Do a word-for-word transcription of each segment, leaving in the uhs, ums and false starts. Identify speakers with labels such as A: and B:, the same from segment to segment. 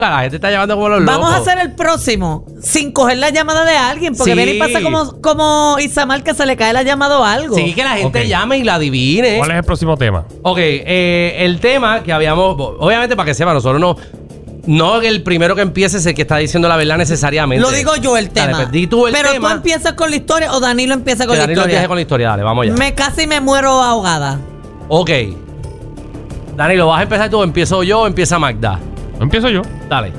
A: La gente está llamando como los
B: Vamos
A: locos.
B: a hacer el próximo sin coger la llamada de alguien. Porque
A: Sí.
B: viene y pasa como, como Isamar, que se le cae la llamada o algo.
A: Sí, que la gente
C: Ok.
A: llame y la adivine.
C: ¿Cuál es el próximo tema?
A: Ok, eh, el tema que habíamos... Obviamente, para que sepa, nosotros no... No el primero que empiece es el que está diciendo la verdad necesariamente.
B: Lo digo yo el tema.
A: Dale, pues, di tú el
B: Pero
A: tema.
B: tú empiezas con la historia o Danilo empieza con
A: Que
B: la
A: Danilo
B: historia.
A: empiece con la historia. Dale, vamos ya.
B: Me casi me muero ahogada.
A: Ok. Danilo, ¿vas a empezar tú? ¿Empiezo yo o empieza Magda?
C: Empiezo yo.
A: Dale.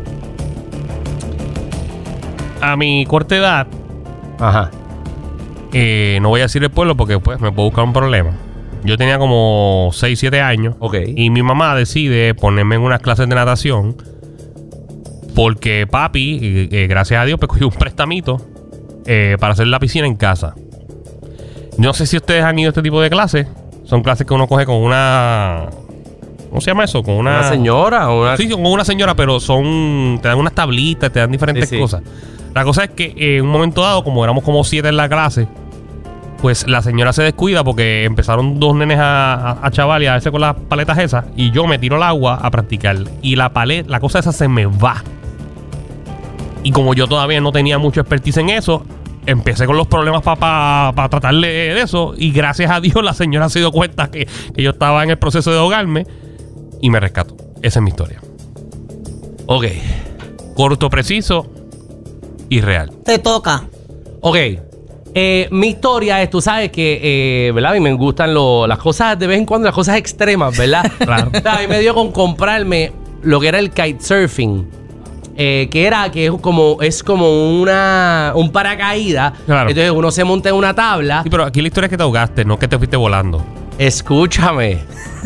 C: A mi corta edad,
A: Ajá.
C: eh, no voy a decir el pueblo porque pues me puedo buscar un problema. Yo tenía como seis, siete años.
A: Ok.
C: Y mi mamá decide ponerme en unas clases de natación porque papi, eh, eh, gracias a Dios, pues cogió un prestamito eh, para hacer la piscina en casa. No sé si ustedes han ido a este tipo de clases. Son clases que uno coge con una... ¿Cómo se llama eso? Con una...
A: ¿Una señora o una...?
C: Sí, con una señora, pero son... Te dan unas tablitas, te dan diferentes
A: Sí, sí.
C: cosas. La cosa es que eh, en un momento dado, como éramos como siete en la clase, pues la señora se descuida porque empezaron dos nenes a, a, a chaval y a darse con las paletas esas. Y yo me tiro al agua a practicar. Y la paleta, la cosa esa se me va. Y como yo todavía no tenía mucho expertise en eso, empecé con los problemas para pa, pa tratar de, de eso. Y gracias a Dios la señora se dio cuenta que, que yo estaba en el proceso de ahogarme y me rescató. Esa es mi historia.
A: Ok.
C: Corto, preciso y real.
B: Te toca.
A: Ok. Eh, mi historia es, tú sabes que, eh, ¿verdad? A mí me gustan lo- las cosas de vez en cuando, las cosas extremas, ¿verdad?
C: Claro.
A: A mí me dio con comprarme lo que era el kitesurfing. Eh, que era, que es como, es como una, un paracaídas.
C: Claro.
A: Entonces uno se monta en una tabla.
C: Sí, pero aquí la historia es que te ahogaste, no que te fuiste volando.
A: Escúchame.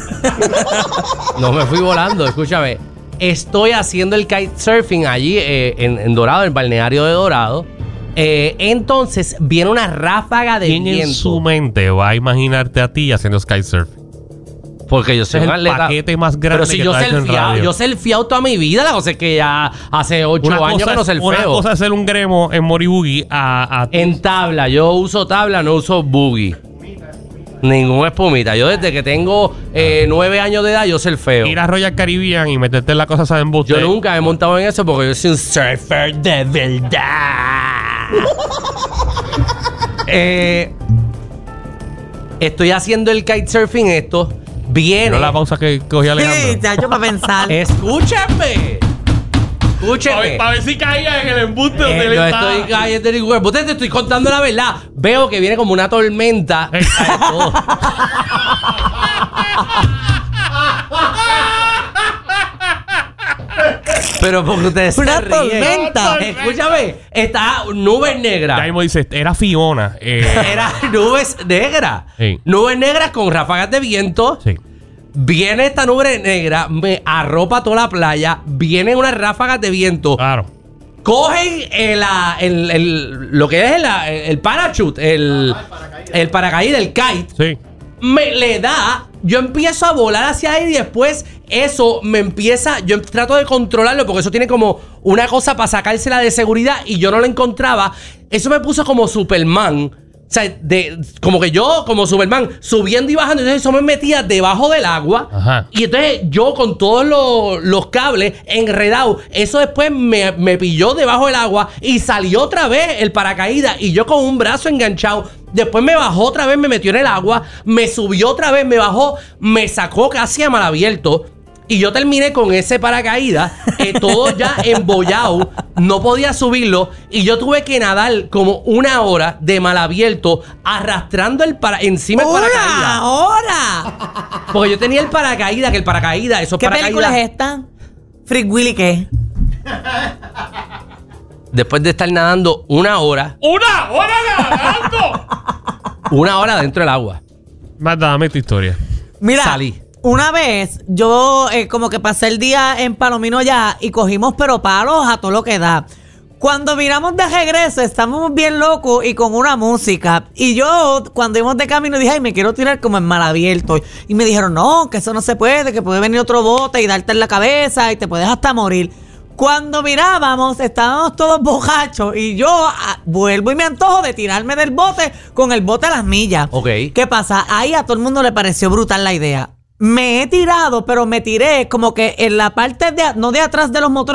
A: No me fui volando, escúchame. Estoy haciendo el kitesurfing allí eh, en, en Dorado, en el balneario de Dorado. Eh, entonces viene una ráfaga de
C: ¿Quién
A: viento.
C: en su mente va a imaginarte a ti haciendo skysurf?
A: Porque yo soy
C: Es
A: un
C: el
A: atleta.
C: paquete más grande
A: Pero si
C: que
A: yo
C: te ha hecho en
A: selfieado,
C: radio.
A: yo selfieado toda mi vida. La cosa es que ya hace ocho
C: Una
A: años
C: cosa
A: que no
C: es-
A: selfeo.
C: Una cosa es ser un gremo en Moribugi a, a
A: En tabla, yo uso tabla, no uso boogie. Ningún espumita. Yo desde que tengo eh, nueve años de edad, yo selfeo.
C: ir a Royal Caribbean y meterte en la cosa esa de embuste.
A: Yo nunca me he montado en eso porque yo soy un surfer de verdad. eh, estoy haciendo el kitesurfing esto. Viene.
C: No la pausa que cogí Alejandro.
B: Sí, chacho, para pensar.
A: Escúchame. Escúchame.
C: Para ver si caía en el embuste donde
A: Eh,
C: él
A: no
C: estaba.
A: estoy cayendo ningún embuste, te estoy contando la verdad. Veo que viene como una tormenta.
C: Eh.
A: Cae todo. Pero porque ustedes
B: Una
A: se ríen.
B: tormenta.
A: Escúchame, está nubes
C: Ya
A: negras.
C: mismo dice, era Fiona. Eh,
A: Era nubes negras.
C: Sí.
A: Nubes negras con ráfagas de viento.
C: sí.
A: Viene esta nube negra, me arropa toda la playa. Vienen unas ráfagas de viento.
C: Claro.
A: Cogen el, ah, el, el- lo que es el, ah, el parachute, el, el paracaídas, el kite.
C: Sí.
A: Me le da, yo empiezo a volar hacia ahí y después eso me empieza, yo trato de controlarlo porque eso tiene como una cosa para sacársela de seguridad y yo no la encontraba. Eso me puso como Superman. O sea, de, como que yo, como Superman, subiendo y bajando. Entonces eso me metía debajo del agua.
C: Ajá.
A: Y entonces yo con todos los, los cables enredados, eso después me, me pilló debajo del agua y salió otra vez el paracaídas y yo con un brazo enganchado. Después me bajó otra vez, me metió en el agua, me subió otra vez, me bajó, me sacó casi a mal abierto. Y yo terminé con ese paracaídas, eh, todo ya embollado, no podía subirlo. Y yo tuve que nadar como una hora de mal abierto, arrastrando el para encima del
B: ¡Hora!
A: paracaídas.
B: ¡Hora!
A: Porque yo tenía el paracaídas, que el paracaídas, esos
B: ¿Qué
A: paracaídas.
B: película es esta? Freak Willy, ¿qué?
A: Después de estar nadando una hora,
C: ¡Una hora nadando!
A: una hora dentro del agua,
C: Más dame tu historia.
B: Mira,
A: salí.
B: una vez yo eh, como que pasé el día en Palomino ya y cogimos pero palos a todo lo que da. Cuando miramos de regreso, estamos bien locos y con una música. Y yo, cuando íbamos de camino, dije, ay, me quiero tirar como en mal abierto. Y me dijeron, no, que eso no se puede, que puede venir otro bote y darte en la cabeza y te puedes hasta morir. Cuando mirábamos, estábamos todos borrachos y yo ah, vuelvo y me antojo de tirarme del bote con el bote a las millas.
A: Ok.
B: ¿Qué pasa? Ahí a todo el mundo le pareció brutal la idea. me he tirado, pero me tiré como que en la parte de, no de atrás de los motores,